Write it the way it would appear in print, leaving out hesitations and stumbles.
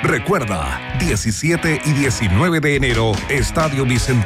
Recuerda, 17 y 19 de enero, Estadio Bicentenario.